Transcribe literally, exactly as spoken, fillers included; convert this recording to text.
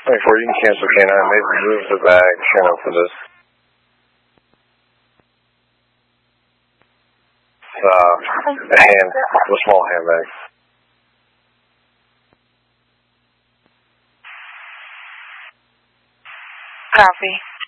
twenty-four, you can cancel K nine. Maybe move the bag, you know, for this. Uh, a hand, a small handbag. Copy.